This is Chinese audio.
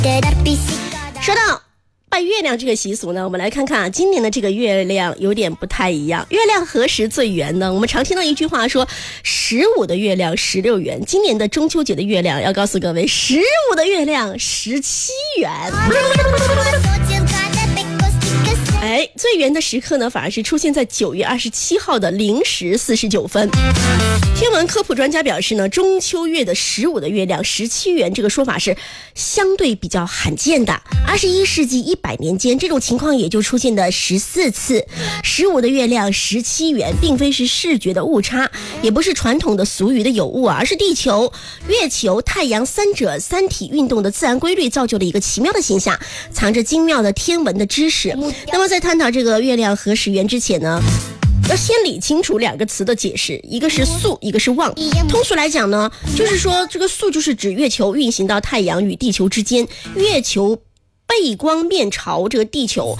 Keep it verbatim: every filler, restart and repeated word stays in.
说到拜月亮这个习俗呢，我们来看看啊，今年的这个月亮有点不太一样。月亮何时最圆呢？我们常听到一句话说十五的月亮十六圆，今年的中秋节的月亮要告诉各位，十五的月亮十七圆。哎，最圆的时刻呢，反而是出现在九月二十七号的零时四十九分。天文科普专家表示呢，中秋月的十五的月亮十七圆这个说法是相对比较罕见的。二十一世纪一百年间，这种情况也就出现的十四次。十五的月亮十七圆，并非是视觉的误差，也不是传统的俗语的有误啊，而是地球、月球、太阳三者三体运动的自然规律造就了一个奇妙的现象，藏着精妙的天文的知识。那么在探讨这个月亮何时圆之前呢，要先理清楚两个词的解释，一个是宿，一个是望。通俗来讲呢，就是说这个宿就是指月球运行到太阳与地球之间，月球背光面朝这个地球，